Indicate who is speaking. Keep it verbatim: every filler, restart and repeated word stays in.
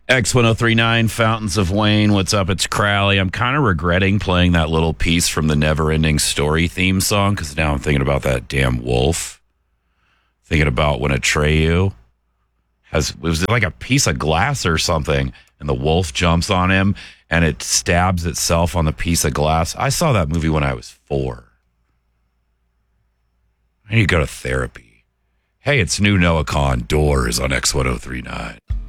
Speaker 1: X ten thirty-nine, Fountains of Wayne. What's up? It's Crowley. I'm kind of regretting playing that little piece from the Never Ending Story theme song because now I'm thinking about that damn wolf. Thinking about when Atreyu has, it was like a piece of glass or something, and the wolf jumps on him and it stabs itself on the piece of glass. I saw that movie when I was four. I need to go to therapy. Hey, it's new Noah Khan, Doors on X ten thirty-nine.